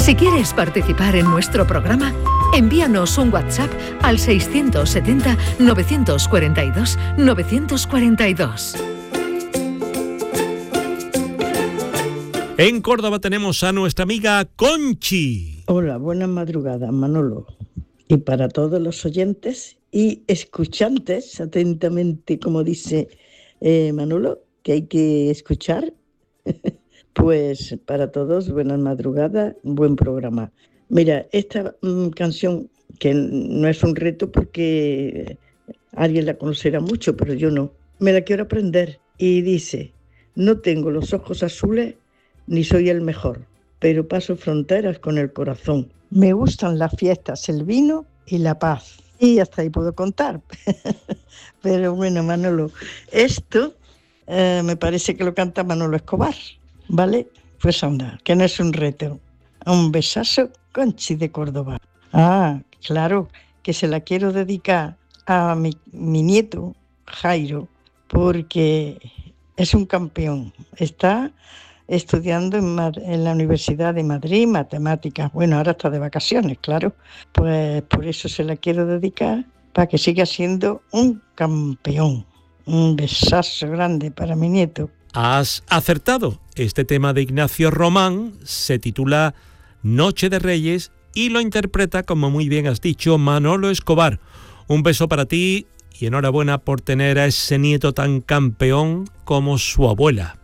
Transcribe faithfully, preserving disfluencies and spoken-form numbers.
Si quieres participar en nuestro programa, envíanos un WhatsApp al seiscientos setenta, novecientos cuarenta y dos, novecientos cuarenta y dos. En Córdoba tenemos a nuestra amiga Conchi. Hola, buenas madrugadas, Manolo. Y para todos los oyentes y escuchantes, atentamente, como dice eh, Manolo, que hay que escuchar. Pues para todos, buenas madrugadas, buen programa. Mira, esta mm, canción, que no es un reto porque alguien la conocerá mucho, pero yo no, me la quiero aprender. Y dice: no tengo los ojos azules ni soy el mejor, pero paso fronteras con el corazón. Me gustan las fiestas, el vino y la paz. Y hasta ahí puedo contar. Pero bueno, Manolo, esto eh, me parece que lo canta Manolo Escobar, ¿vale? Pues anda, que no es un reto. Un besazo, Conchi de Córdoba. Ah, claro, que se la quiero dedicar a mi, mi nieto, Jairo, porque es un campeón. Está estudiando en, en la Universidad de Madrid, matemáticas. Bueno, ahora está de vacaciones, claro. Pues por eso se la quiero dedicar, para que siga siendo un campeón. Un besazo grande para mi nieto. Has acertado. Este tema de Ignacio Román se titula Noche de Reyes y lo interpreta, como muy bien has dicho, Manolo Escobar. Un beso para ti y enhorabuena por tener a ese nieto tan campeón como su abuela.